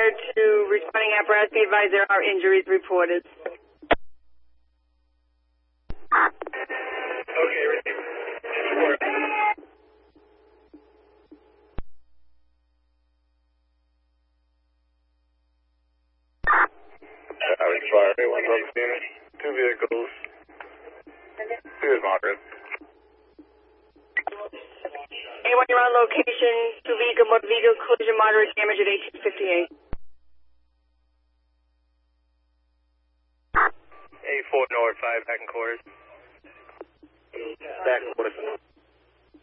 Prior to responding apparatus, be advised there are injuries reported. Okay, receiver. Fire 81 from Phoenix. 2 vehicles. 2 is moderate. Anyone you're on location, 2 vehicle, motor vehicle, collision, moderate damage at 1858. A4 North 5 back in quarters. Back in quarters.